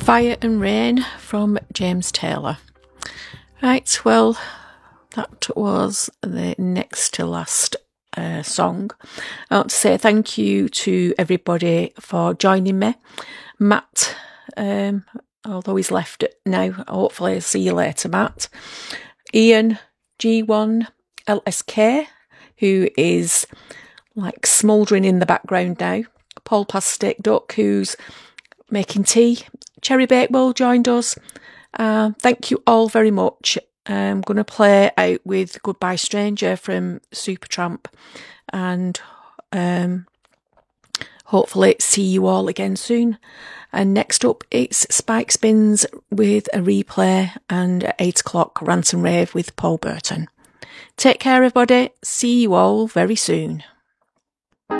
Fire and Rain from James Taylor. Right, well, that was the next to last song. I want to say thank you to everybody for joining me. Matt, although he's left now, hopefully I'll see you later, Matt. Ian, G1, LSK, who is like smouldering in the background now. Paul Pastic Duck, who's making tea. Cherry Bakewell joined us. Thank you all very much. I'm going to play out with Goodbye Stranger from Supertramp, and hopefully see you all again soon. And next up, it's Spike Spins with a replay, and at 8 o'clock, Rant and Rave with Paul Burton. Take care, everybody. See you all very soon.